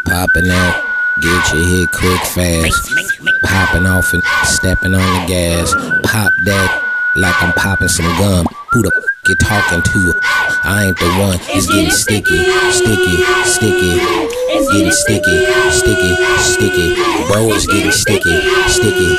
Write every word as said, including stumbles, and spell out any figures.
Popping that, get your hit quick fast. Popping off and stepping on the gas. Pop that like I'm popping some gum. Who the f you talking to? I ain't the one. It's getting sticky, sticky, sticky. Getting sticky, sticky, sticky. Bro, it's getting sticky, sticky,